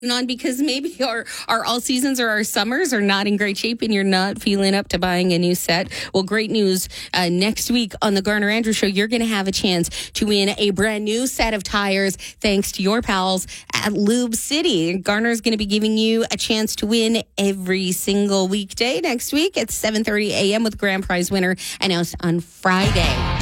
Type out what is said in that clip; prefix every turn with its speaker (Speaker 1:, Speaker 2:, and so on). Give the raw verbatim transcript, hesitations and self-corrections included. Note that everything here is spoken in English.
Speaker 1: on because maybe our, our all seasons or our summers are not in great shape and you're not feeling up to buying a new set. Well, great news. Uh, next week on the Garner Andrews Show, you're going to have a chance to win a brand new set of tires thanks to your pals at Lube City. Garner is going to be giving you a chance to win every single weekday next week at seven thirty a.m. with grand prize winner announced on Friday.